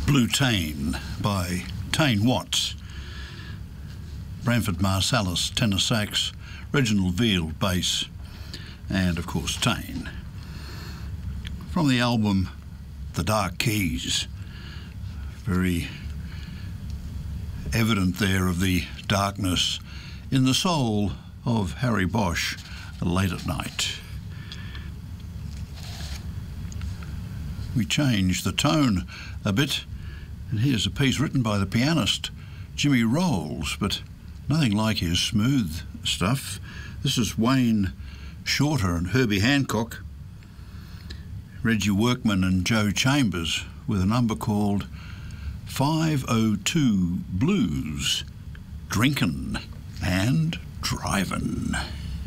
Blue Tane by Tane Watts, Branford Marsalis tenor sax, Reginald Veal bass, and of course Tane. From the album The Dark Keys, very evident there of the darkness in the soul of Harry Bosch late at night. We change the tone a bit, and here's a piece written by the pianist Jimmy Rolls, but nothing like his smooth stuff. This is Wayne Shorter and Herbie Hancock, Reggie Workman and Joe Chambers, with a number called 502 Blues, Drinkin' and Drivin'.